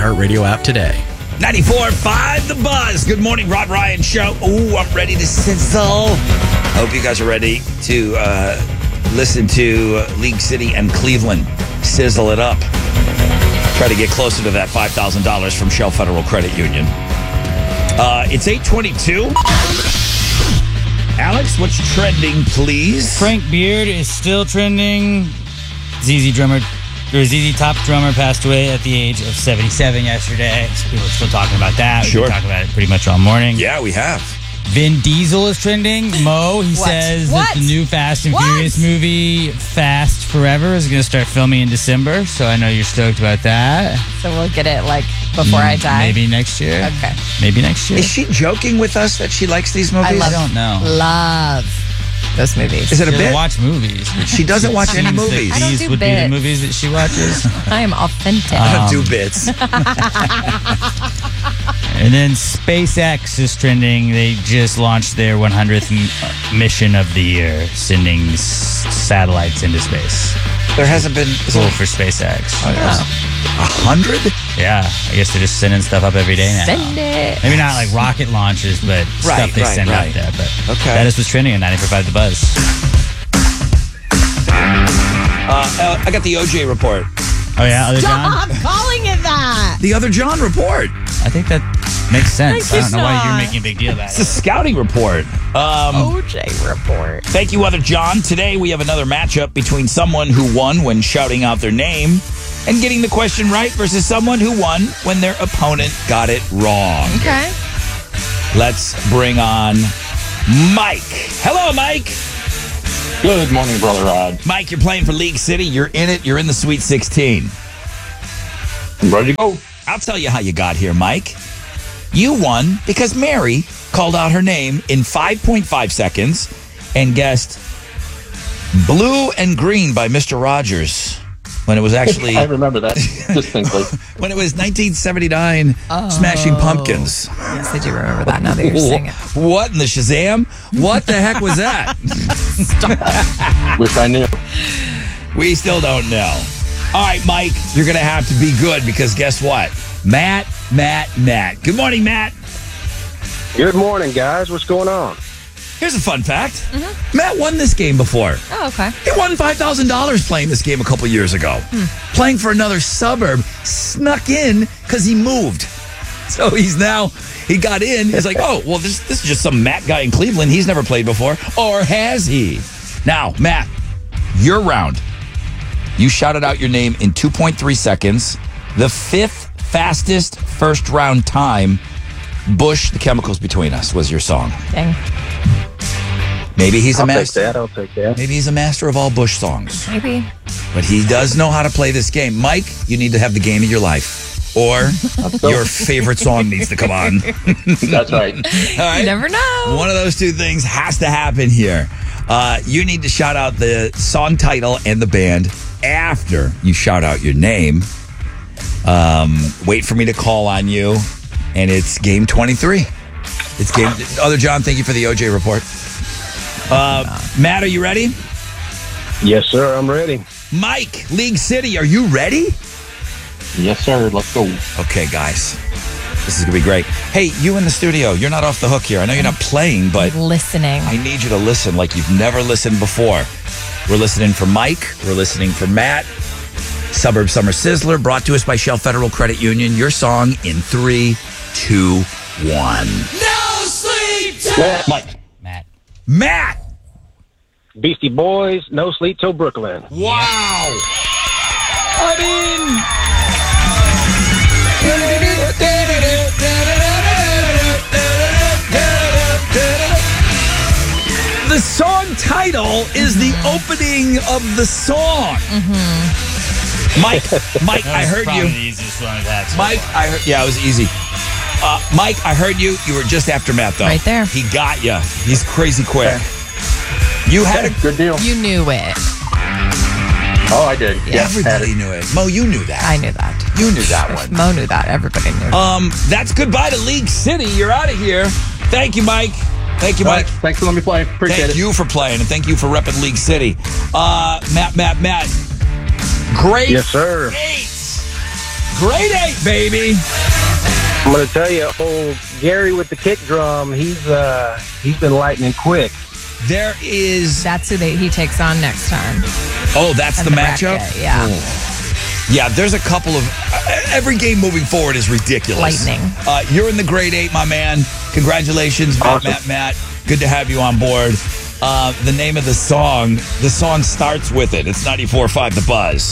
iHeartRadio app today. 94.5 The Buzz. Good morning, Rod Ryan Show. Ooh, I'm ready to sizzle. Hope you guys are ready to listen to League City and Cleveland sizzle it up. Try to get closer to that $5,000 from Shell Federal Credit Union. It's 8:22. Alex, what's trending, please? Frank Beard is still trending. ZZ Top drummer passed away at the age of 77 yesterday. So people are still talking about that. Sure. We've been talking about it pretty much all morning. Yeah, we have. Vin Diesel is trending. Mo, he says that the new Fast and Furious movie, Fast Forever, is going to start filming in December. So I know you're stoked about that. So we'll get it like before I die. Maybe next year. Okay. Maybe next year. Is she joking with us that she likes these movies? I don't know. Love those movies. Is it a She doesn't bit? watch movies. She doesn't watch any Seems that movies. I don't These do would be the bits. movies that she watches. I am authentic. I don't do bits. And then SpaceX is trending. They just launched their 100th mission of the year, sending satellites into space. There hasn't been Cool for SpaceX. 100? Yeah, I guess they're just sending stuff up every day now. Send it. Maybe not like rocket launches, but stuff they send right. out there. But Okay. that is what's trending on 94.5 The Buzz. I got the OJ report. Oh yeah, other John. Stop calling it that. The other John report. I think that makes sense. Thank you, I don't know why you're Sean. making a big deal about It's a it. scouting report. OJ report. Thank you, other John. Today we have another matchup between someone who won when shouting out their name and getting the question right versus someone who won when their opponent got it wrong. Okay. Let's bring on Mike. Hello, Mike. Good morning, Brother Rod. Mike, you're playing for League City. You're in it. You're in the Sweet 16. I'm ready to go. I'll tell you how you got here, Mike. You won because Mary called out her name in 5.5 seconds and guessed Blue and Green by Mr. Rogers when it was actually I remember that distinctly. when it was 1979 Smashing Pumpkins. Yes, I do remember that now that you're saying it. What in the Shazam? What the heck was that? Wish I knew. We still don't know. All right, Mike, you're going to have to be good because guess what? Matt. Good morning, Matt. Good morning, guys. What's going on? Here's a fun fact. Matt won this game before. Oh, okay. He won $5,000 playing this game a couple years ago. Playing for another suburb, snuck in because he moved. So he got in. He's like, oh, well, this is just some Matt guy in Cleveland. He's never played before. Or has he? Now, Matt, your round. You shouted out your name in 2.3 seconds. The fifth fastest first round time, Bush, The Chemicals Between Us, was your song. Dang. Maybe he's a I'll take master. that. I'll take that. Maybe he's a master of all Bush songs. Maybe. But he does know how to play this game. Mike, you need to have the game of your life. Or your favorite song needs to come on. That's right. All right? You never know. One of those two things has to happen here. You need to shout out the song title and the band after you shout out your name. Wait for me to call on you. And it's game 23. It's game. Other John, thank you for the OJ report. Matt, are you ready? Yes, sir. I'm ready. Mike, League City, are you ready? Yes, sir. Let's go. Okay, guys. This is going to be great. Hey, you in the studio, you're not off the hook here. I know you're not playing, but Listening. I need you to listen like you've never listened before. We're listening for Mike. We're listening for Matt. Suburb Summer Sizzler, brought to us by Shell Federal Credit Union. Your song in 3, 2, 1. Mike. Matt! Beastie Boys, No Sleep Till Brooklyn. Wow! I mean... The song title is the opening of the song. Mike, I heard Probably you. the easiest one I've had so Mike, far. I heard. Yeah, it was easy. Mike, I heard you. You were just after Matt, though. Right there. He got you. He's crazy quick. You had a. Good deal. You knew it. Oh, I did. Yeah, had Everybody it. knew it. Mo, you knew that. I knew that. You knew that one. Mo knew that. Everybody knew. That's goodbye to League City. You're out of here. Thank you, Mike. Thank you, All Mike. right, thanks for letting me play. Appreciate Thank it. you for playing, and thank you for repping League City. Matt. Great. Yes, sir. Eight. Grade 8, baby. I'm going to tell you, old Gary with the kick drum, he's been lightning quick. There is... That's who he takes on next time. Oh, that's in the matchup? bracket, yeah. Yeah, there's a couple of... every game moving forward is ridiculous. Lightning. You're in the grade 8, my man. Congratulations, Awesome. Matt. Good to have you on board. The name of the song starts with it. It's 94.5 The Buzz.